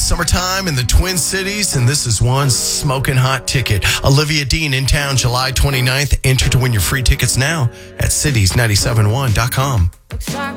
Summertime in the Twin Cities, and this is one smoking hot ticket. Olivia Dean in town July 29th. Enter to win your free tickets now at cities971.com. Looks like